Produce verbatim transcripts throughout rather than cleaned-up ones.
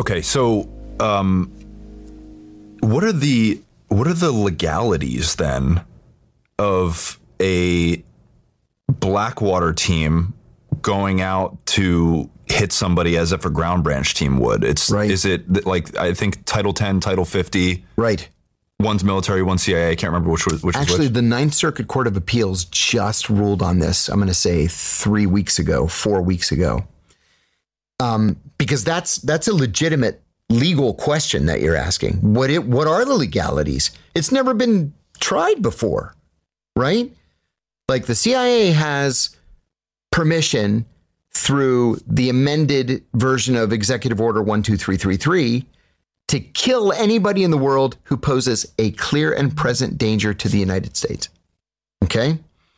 Okay, so um, what are the what are the legalities then of a Blackwater team going out to hit somebody as if a Ground Branch team would? It's right. Is it like, I think Title ten, Title fifty? Right. One's military, one's C I A. I can't remember which was which. Actually, was which. The Ninth Circuit Court of Appeals just ruled on this. I'm going to say three weeks ago, four weeks ago, um, because that's that's a legitimate legal question that you're asking. What it what are the legalities? It's never been tried before, right? Like the C I A has permission through the amended version of Executive Order one two three three three to kill anybody in the world who poses a clear and present danger to the United States. Okay?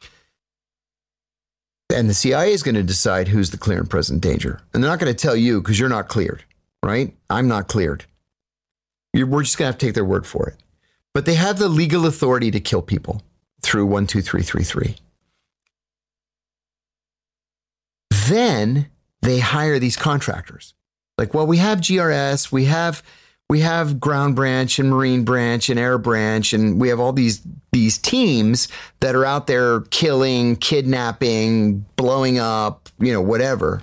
And the C I A is going to decide who's the clear and present danger. And they're not going to tell you because you're not cleared, right? I'm not cleared. You're, we're just going to have to take their word for it. But they have the legal authority to kill people through one two three three three. Then they hire these contractors. Like, well, we have G R S, we have we have Ground Branch and Marine Branch and Air Branch, and we have all these these teams that are out there killing, kidnapping, blowing up, you know, whatever.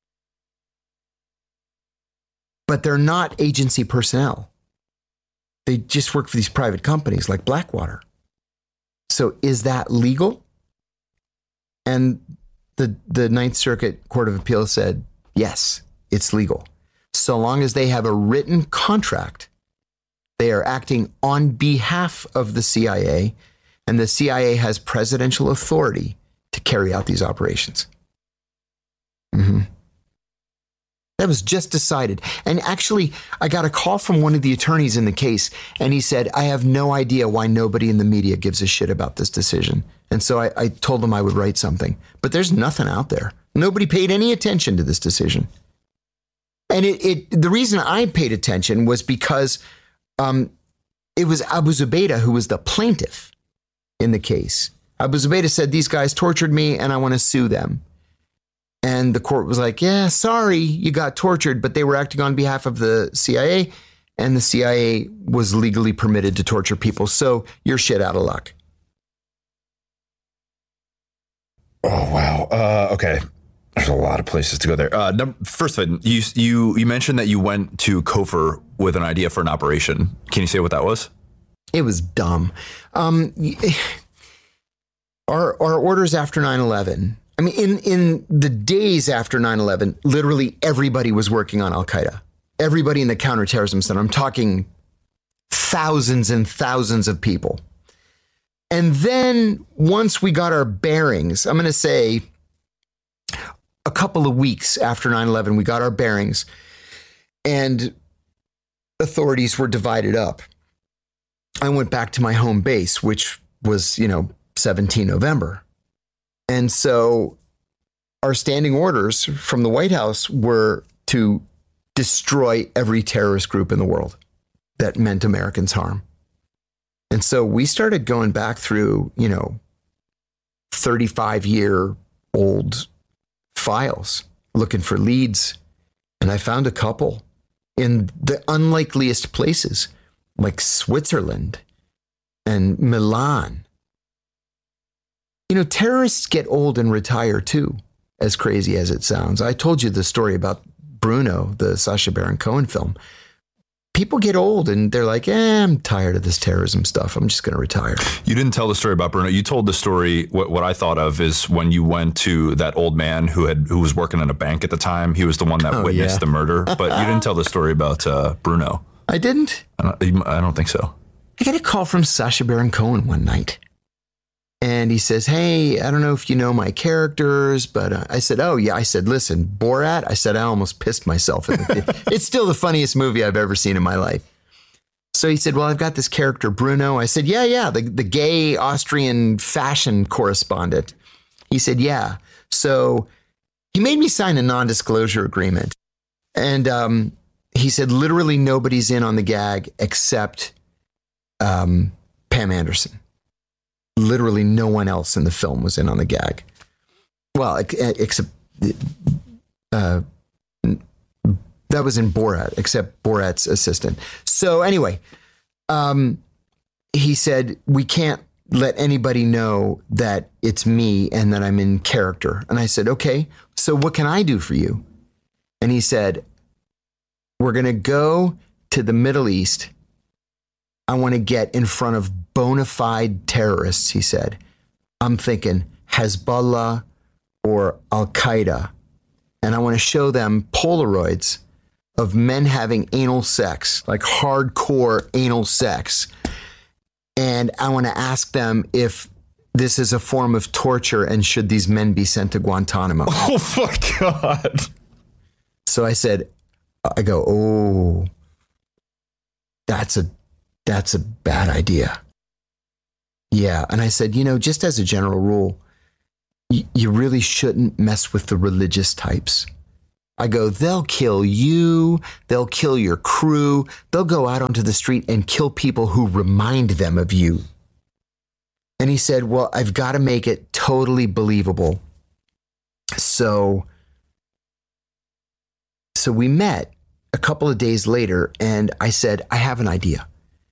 But they're not agency personnel. They just work for these private companies like Blackwater. So is that legal? And the the Ninth Circuit Court of Appeals said, yes, it's legal. So long as they have a written contract, they are acting on behalf of the C I A, and the C I A has presidential authority to carry out these operations. Mm-hmm. That was just decided. And actually, I got a call from one of the attorneys in the case, and he said, I have no idea why nobody in the media gives a shit about this decision. And so I, I told him I would write something. But there's nothing out there. Nobody paid any attention to this decision. And it, it the reason I paid attention was because um, it was Abu Zubaydah who was the plaintiff in the case. Abu Zubaydah said, these guys tortured me and I want to sue them. And the court was like, yeah, sorry, you got tortured, but they were acting on behalf of the C I A, and the C I A was legally permitted to torture people. So you're shit out of luck. Oh, wow. Uh, okay. There's a lot of places to go there. Uh, number, first of all, you, you, you mentioned that you went to Kfir with an idea for an operation. Can you say what that was? It was dumb. Um, our, our orders after nine eleven, I mean, in, in the days after nine eleven, literally everybody was working on Al-Qaeda. Everybody in the counterterrorism center. I'm talking thousands and thousands of people. And then once we got our bearings, I'm going to say a couple of weeks after nine eleven, we got our bearings and authorities were divided up. I went back to my home base, which was, you know, seventeen November. And so our standing orders from the White House were to destroy every terrorist group in the world that meant Americans harm. And so we started going back through, you know, thirty-five year old files looking for leads. And I found a couple in the unlikeliest places like Switzerland and Milan. You know, terrorists get old and retire too, as crazy as it sounds. I told you the story about Bruno, the Sacha Baron Cohen film. People get old and they're like, eh, I'm tired of this terrorism stuff. I'm just going to retire. You didn't tell the story about Bruno. You told the story. What, what I thought of is when you went to that old man who had who was working in a bank at the time. He was the one that oh, witnessed yeah. the murder. But you didn't tell the story about uh, Bruno. I didn't? I don't, I don't think so. I got a call from Sacha Baron Cohen one night. And he says, hey, I don't know if you know my characters, but uh, I said, oh, yeah. I said, listen, Borat, I said, I almost pissed myself. In the it's still the funniest movie I've ever seen in my life. So he said, well, I've got this character, Bruno. I said, yeah, yeah, the, the gay Austrian fashion correspondent. He said, yeah. So he made me sign a non-disclosure agreement. And um, he said, literally nobody's in on the gag except um, Pam Anderson. Literally no one else in the film was in on the gag. Well, except uh, That was in Borat, except Borat's assistant. So anyway, um, he said, we can't let anybody know that it's me and that I'm in character. And I said, okay, so what can I do for you? And he said, we're going to go to the Middle East. I want to get in front of bona fide terrorists, he said. I'm thinking Hezbollah or Al-Qaeda. And I want to show them Polaroids of men having anal sex, like hardcore anal sex. And I want to ask them if this is a form of torture and should these men be sent to Guantanamo. Oh my God. So I said, I go, oh, that's a, that's a bad idea. Yeah. And I said, you know, just as a general rule, y- you really shouldn't mess with the religious types. I go, they'll kill you. They'll kill your crew. They'll go out onto the street and kill people who remind them of you. And he said, well, I've got to make it totally believable. So, so we met a couple of days later and I said, I have an idea.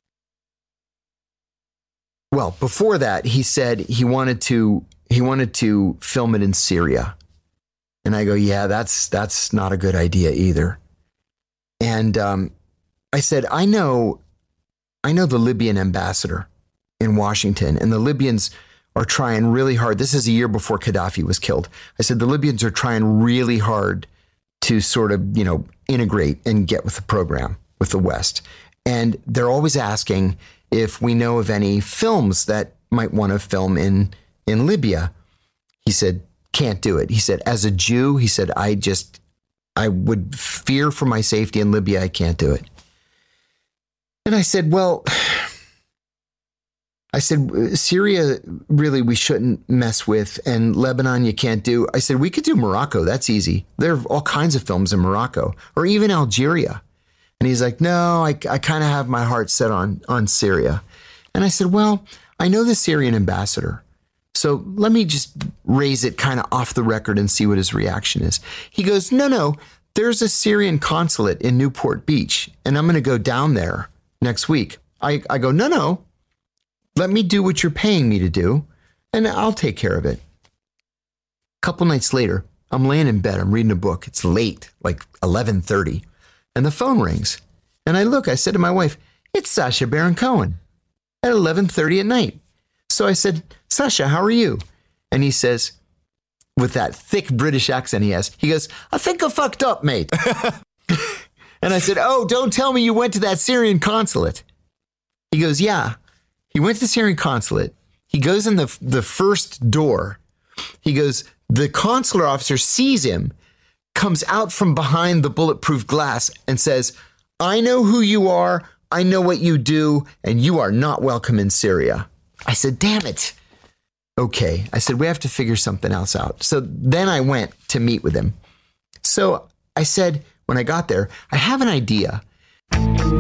Well, before that, he said he wanted to, he wanted to film it in Syria. And I go, yeah, that's that's not a good idea either. And um, I said, I know, I know the Libyan ambassador in Washington, and the Libyans are trying really hard. This is a year before Gaddafi was killed. I said, the Libyans are trying really hard to sort of, you know, integrate and get with the program with the West. And they're always asking if we know of any films that might want to film in, in Libya. He said, can't do it. He said, as a Jew, he said, I just, I would fear for my safety in Libya. I can't do it. And I said, well, I said, Syria, really, we shouldn't mess with, and Lebanon, you can't do. I said, we could do Morocco. That's easy. There are all kinds of films in Morocco, or even Algeria. And he's like, no, I, I kind of have my heart set on, on Syria. And I said, well, I know the Syrian ambassador. So let me just raise it kind of off the record and see what his reaction is. He goes, no, no, there's a Syrian consulate in Newport Beach, and I'm going to go down there next week. I, I go, no, no, let me do what you're paying me to do, and I'll take care of it. A couple nights later, I'm laying in bed. I'm reading a book. It's late, like eleven thirty, and the phone rings. And I look, I said to my wife, it's Sacha Baron Cohen at eleven thirty at night. So I said, Sasha, how are you? And he says, with that thick British accent he has, he goes, I think I fucked up, mate. And I said, oh, don't tell me you went to that Syrian consulate. He goes, yeah. He went to the Syrian consulate. He goes in the, the first door. He goes, the consular officer sees him, comes out from behind the bulletproof glass and says, I know who you are. I know what you do, and you are not welcome in Syria. I said, damn it. Okay. I said, we have to figure something else out. So then I went to meet with him. So I said, when I got there, I have an idea.